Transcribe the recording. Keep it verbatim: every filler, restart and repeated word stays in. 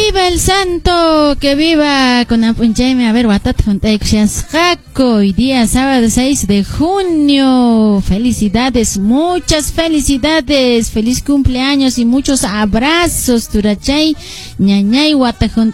viva el santo, que viva con apunchaime, a ver, Watat Juntaixas Jaco, hoy día sábado seis de junio, felicidades, muchas felicidades, feliz cumpleaños y muchos abrazos, Turachay, ñañay, Watat